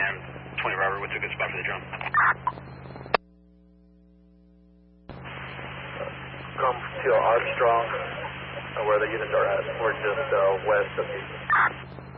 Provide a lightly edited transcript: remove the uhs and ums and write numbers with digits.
20 Robert, what's a good spot for the drone? Come to Armstrong, where the units are at. We're just west of you.